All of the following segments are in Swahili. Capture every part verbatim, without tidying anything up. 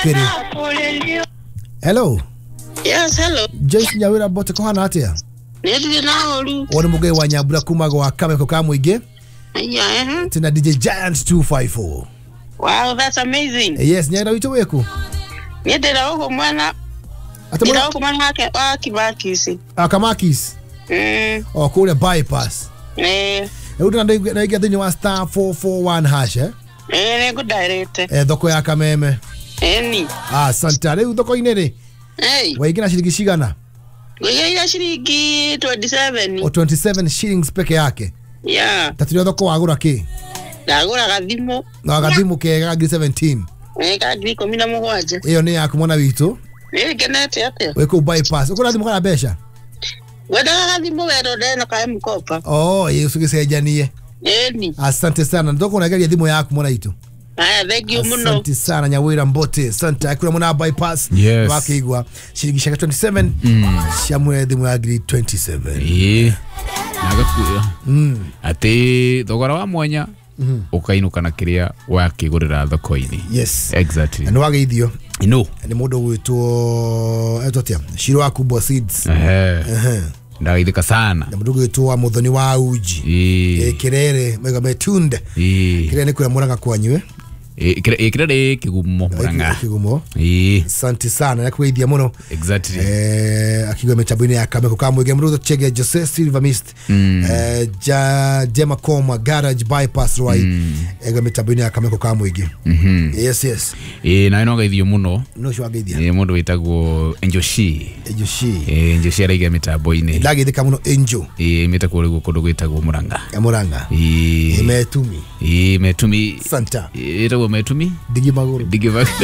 kere. Hello. Yes, hello. Joyce Nyawira bote ko hana atia? Nedi na olu. Woni muge wa Nyabura kuma go Kameko ka muige? Yeah, eh. Tina D J Giant two five four. Wow, that's amazing. Yes, nyara wito weku. Nedi na uko mwana. Nedi na uko mwana wake wa Kimakisi. Ah, Kamakis. Mm. Oh, kule bypass. Eh. Euduna na iga dinyo wa star four four one hash eh? Eh, ne good direct. Eh, doko ya Kameme. Eh ni. Ah, santa. Leo doko inere. Hey. Waigina shilingi shigana? Waigina shilingi twenty-seven. O twenty-seven shillings peke yake. Yeah. Tatulio doko wagura ki? Dagura kadimo. Na kadimo ke kagri seventeen. Eh, kagri kumi na moja. Iyo ni akumona witu. Eh, kenete ate. Weko bypass. Uko lazima kana besha? Wada kadimo wero deno ka mkopa. Oh, yesu kisejanie. Eh ni. Asante sana. Ndoko unaangalia dimo yako mwana itu. Aya, thank you muno. Asante sana Nyawira Mbote. Santa akuna mwana bypass. Yes. Wakigwa shilingi shaka twenty-seven. Mm. Shamwe dimo agri twenty-seven. Eh. Nagakuya. Mm. Ate thogora wa mwanya. Mm. Ukainuka na kiria wakigurira thoko-ini. Yes. Exactly. Ano wageithio. No. Ni mundu witwo etotia. Shiro Akubo Seeds. Eh. Eh. Ndaithika sana. Na mundu witwo Muthoni wa Uji. Eh. Kirere mega metunda. Eh. Kirere ni kwa Muranga kwanywe. Eh, kirere kigumo Muranga. Kigumo. Eh. Asante sana na kuithia muno. Exactly. Eh, akigwa metabuni ya Kameko ka mwege mrudo chege Jose Silva Mist. Mm. Eh, ja Jema Koma Garage Bypass right. Mm. Ega metabuni ya Kameko ka mwege. Mhm. Yes yes. Eh, na ino gaithio muno. No shwa gaithia. Eh, mundu witagwo Enjoshi. Enjoshi. Eh, Enjoshi araiga metaboine. Ndagithika muno Enjo. Eh, metako rego kodo gwitagwo Muranga. Ya Muranga. Eh. E metumi. Eh, metumi. Santa. Eh, itago metumi. Digi maguru. Digi maguru.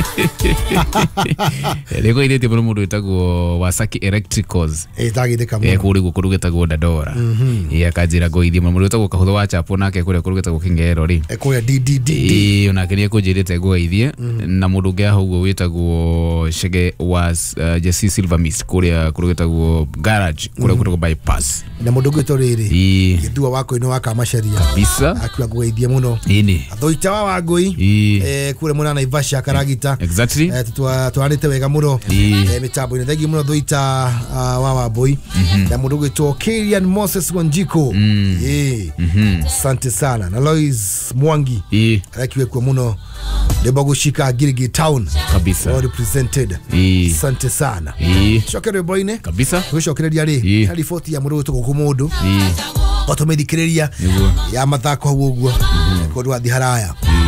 Lego ide tebolo mundu witagwo Wasaki Electricals. Eh, ndagithika muno. Eh, kuri go kodo gwitagwo Dadora. Mhm. Eh, akajira go ithia mundu witagwo Kahutho wa Chapo nake kuri kodo gwitagwo Kingero ri. Eh, kuri D D D. Eh, onakeria kujirite go ithia na mundu ngia haugo witagwo Shege was uh, Jesse Silva Mist kuri kodo gwitagwo Garage kuri kodo bypass. Na mundu gwito riri. Eh. Githua wako ino waka masharia. Bisa. Akua gweithia muno. Ini. Athoita wa wagui. Eh, kure muna na Ivasha Karagita. Exactly. Eh, tutwa twanite wega muno. Eh, mitambo ine thegi muno thoita uh, wa wa boy. Na mundu gwito Kilian Moses Wanjiko. Eh. Asante sana. Na Lois Mwangi. Eh. Akiwe kwa muno Lebo gushika Gilgil Town. Kabisa. All represented. Eh. Asante sana. Eh. Shokere boyne. Kabisa. Tushokereria ri. Hali forty ya muruto kumudu. Eh. Otomedi kireria ya mathako huguo. Kodwa thiharaya.